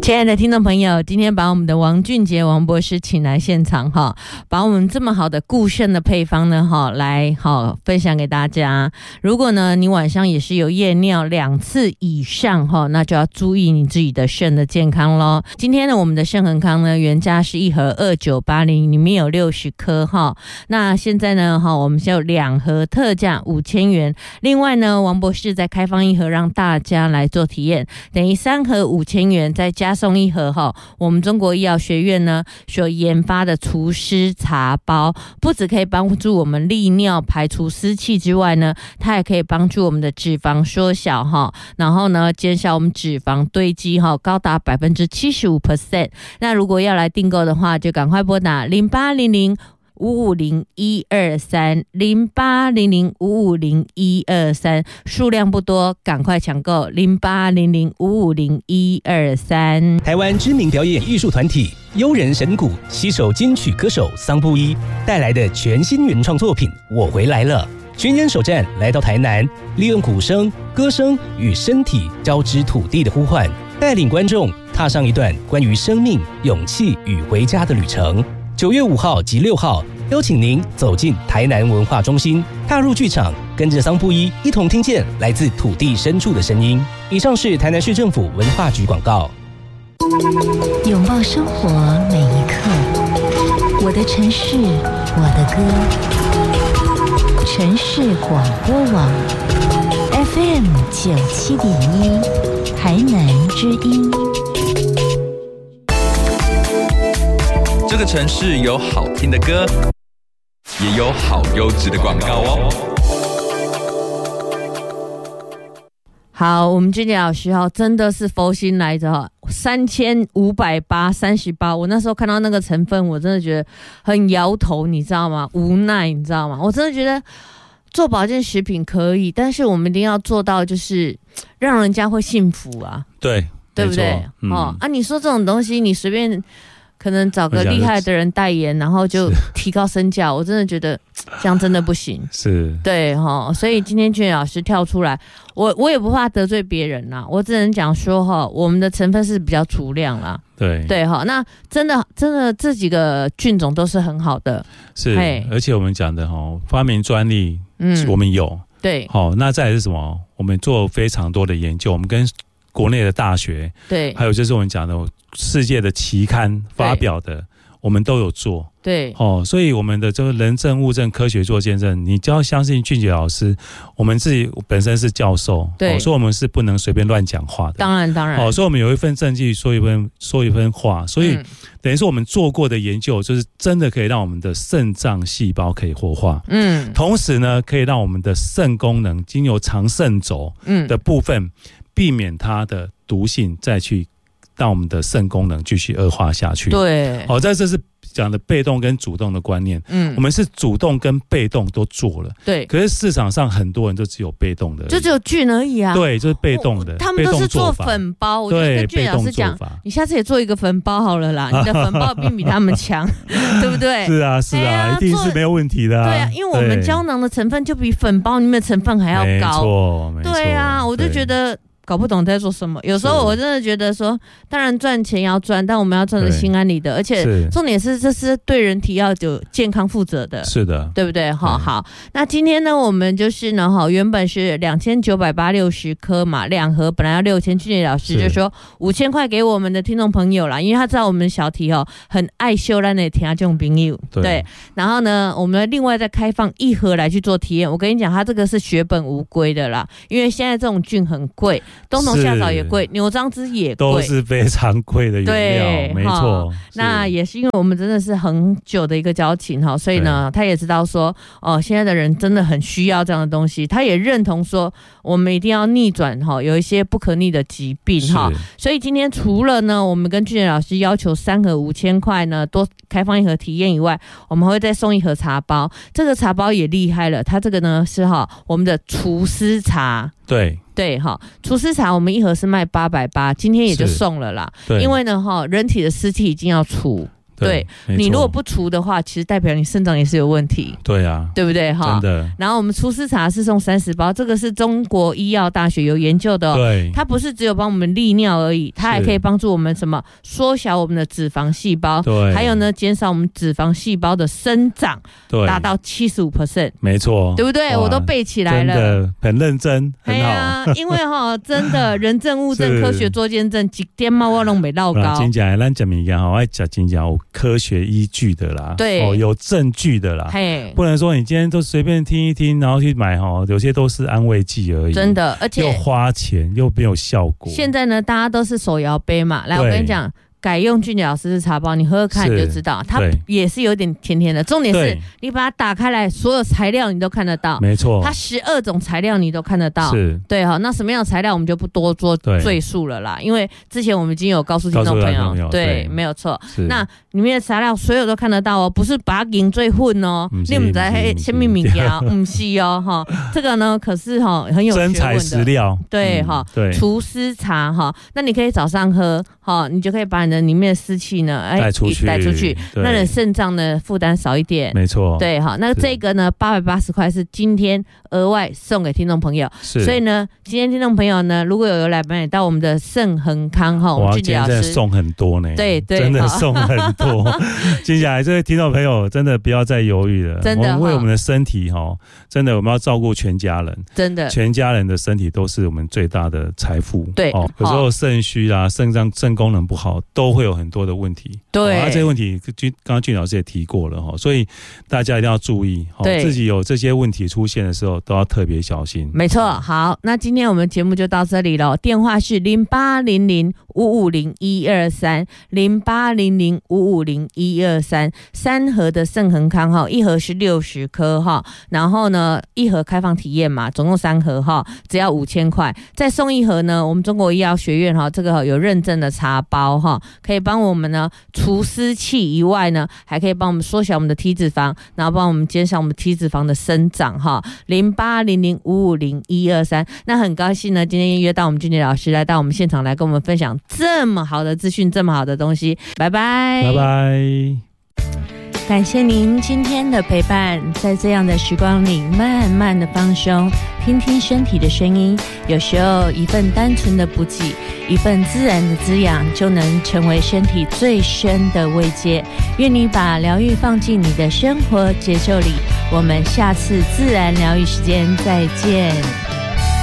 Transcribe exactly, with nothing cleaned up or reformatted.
亲爱的听众朋友，今天把我们的王俊杰王博士请来现场哈，把我们这么好的固肾的配方呢哈，来好分享给大家。如果呢你晚上也是有夜尿两次以上哈，那就要注意你自己的肾的健康咯。今天呢我们的肾恒康呢原价是一盒二九八零，里面有六十颗哈，那现在呢哈我们是有两盒特价五千元，另外呢王博士再开放一盒让大家来做体验，等于三盒五千元再加送一盒哈，我们中国医药学院呢所研发的除湿茶包，不只可以帮助我们利尿排除湿气之外呢，它也可以帮助我们的脂肪缩小哈，然后呢减少我们脂肪堆积哈，高达 百分之七十五。那如果要来订购的话，就赶快拨打零八零零五五零一二三 零八零零五五零一二三，数量不多，赶快抢购零八零零五五零一二三。 台湾知名表演艺术团体悠人神鼓携手金曲歌手桑布伊带来的全新原创作品《我回来了》，巡演首站来到台南，利用鼓声、歌声与身体交织土地的呼唤，带领观众踏上一段关于生命、勇气与回家的旅程。九月五号及六号，邀请您走进台南文化中心，踏入剧场，跟着桑布伊一同听见来自土地深处的声音。以上是台南市政府文化局广告。 拥抱生活每一刻，我的城市，我的歌。城市广播网 F M 九七点一，台南之音。 这个城市有好听的歌，也有好优质的广告哦。 好，我们俊杰老师哦，真的是佛心来着哈，三千五百八三十八。我那时候看到那个成分，我真的觉得很摇头，你知道吗？无奈，你知道吗？我真的觉得做保健食品可以，但是我们一定要做到，就是让人家会幸福啊， 对， 对不对？ 嗯、 哦啊，你说这种东西，你随便。可能找个厉害的人代言，然后就提高身价，我真的觉得这样真的不行。 是， 对哈，所以今天俊杰老师跳出来，我我也不怕得罪别人啦，我只能讲说哈，我们的成分是比较足量啦。 对对哈，那真的真的这几个菌种都是很好的， 是，而且我们讲的哈，发明专利，嗯，我们有， 对， 好，那再来是什么？我们做非常多的研究，我们跟国内的大学， 对， 还有就是我们讲的世界的期刊发表的，我们都有做。 对， 哦，所以我们的这个人证物证科学做见证，你就要相信俊杰老师，我们自己本身是教授， 对， 哦、所以我们是不能随便乱讲话的。 当然，当然， 哦，所以我们有一份证据，说一份说一份话，所以、嗯、等于说我们做过的研究，就是真的可以让我们的肾脏细胞可以活化，嗯，同时呢，可以让我们的肾功能经由长肾轴的部分，嗯、避免它的毒性再去让我们的肾功能继续恶化下去。 对， 好、哦，这这是讲的被动跟主动的观念。嗯，我们是主动跟被动都做了。对，可是市场上很多人就只有被动的， 就只有菌而已啊。 对，就是被动的， 他们都是做粉包。我就跟俊老师讲，你下次也做一个粉包好了啦，你的粉包一定比他们强，对不对？ 是啊，是啊，啊一定是没有问题的、啊。 对啊，因为我们胶囊的成分就比粉包里面的成分还要高。 没错，没错。 对啊，我就觉得。搞不懂在做什么，有时候我真的觉得说，当然赚钱要赚，但我们要赚得心安理得，而且重点是这是对人体要有健康负责的， 是的， 对不对？好，好，那今天呢，我们就是呢，哈，原本是两千九百八六十颗嘛，两盒本来要六千，俊杰老师就说五千块给我们的听众朋友啦，因为他知道我们小题哦很爱秀咱的听众朋友，对，然后呢，我们另外再开放一盒来去做体验。我跟你讲，它这个是血本无归的啦，因为现在这种菌很贵。冬虫夏草也贵，牛樟芝也贵， 都是非常贵的原料，没错。 那也是因为我们真的是很久的一个交情哈，所以呢，他也知道说，哦，现在的人真的很需要这样的东西，他也认同说，我们一定要逆转哈，有一些不可逆的疾病哈。所以今天除了呢，我们跟俊杰老师要求三盒五千块呢，多开放一盒体验以外，我们会再送一盒茶包。这个茶包也厉害了，它这个呢是哈我们的除湿茶。 对对哈，除湿茶我们一盒是卖八百八，今天也就送了啦。因为呢哈，人体的湿气已经要除。 对，你如果不除的话，其实代表你肾脏也是有问题。 对啊， 对不对哈？ 真的。 然后我们除湿茶是送三十包，这个是中国医药大学有研究的哦。 对， 它不是只有帮我们利尿而已，它还可以帮助我们什么？缩小我们的脂肪细胞， 对， 还有呢，减少我们脂肪细胞的生长， 对， 达到七十五 percent， 没错， 对不对？我都背起来了， 真的很认真，很好。 啊、因为哈，真的人证物证，科学做见证，几点嘛我拢没绕高。 真讲，咱讲物件哈，爱讲真讲有科学依据的啦， 对， 哦，有证据的啦，嘿，不能说你今天都随便听一听，然后去买哈，有些都是安慰剂而已， 真的，而且又花钱又没有效果。 现在呢，大家都是手摇杯嘛，来，我跟你讲。改用俊杰老师的茶包，你喝喝看你就知道，它也是有点甜甜的。重点是你把它打开来，所有材料你都看得到， 没错， 它十二种材料你都看得到， 是， 对哈。那什么样的材料我们就不多做赘述了啦，因为之前我们已经有告诉听众朋友，友对，没有错。那里面的材料所有都看得到哦，不是把它研最混哦，你们在先秘密呀，不是哦哈。这个呢可是哈很有真材实料， 对哈，对，除湿茶哈，那你可以早上喝哈，你就可以把你的里面的湿气呢，哎， 带出去， 带出去，那你肾脏的负担少一点， 没错， 对，好，那这个呢，八百八十块是今天额外送给听众朋友，所以呢，今天听众朋友呢，如果有来买到我们的盛恒康哈，我们俊杰老师送很多呢， 对对， 真的送很多，接下来这位听众朋友真的不要再犹豫了， 真的， 我们为我们的身体哈，真的我们要照顾全家人， 真的， 全家人的身体都是我们最大的财富， 对， 哦，有时候肾虚啊，肾脏肾功能不好，都会有很多的问题。 对， 那、哦、这些问题，俊刚刚俊老师也提过了哈，所以大家一定要注意，哦、自己有这些问题出现的时候，都要特别小心。 没错，好，那今天我们节目就到这里了。电话是零八零零五五零一二三零八零零五五零一二三，三盒的盛恒康哈，一盒是六十颗哈，然后呢，一盒开放体验嘛，总共三盒哈，只要五千块，再送一盒呢，我们中国医药学院哈，这个有认证的茶包哈，可以帮我们呢除湿气以外呢，还可以帮我们缩小我们的体脂肪，然后帮我们减少我们体脂肪的生长哈。零八零零五五零一二三，那很高兴呢，今天约到我们俊杰老师来到我们现场来跟我们分享这么好的资讯，这么好的东西，拜拜， 拜拜。 感谢您今天的陪伴，在这样的时光里慢慢的放松，听听身体的声音，有时候一份单纯的补给，一份自然的滋养，就能成为身体最深的慰藉。愿你把疗愈放进你的生活节奏里，我们下次自然疗愈时间再见。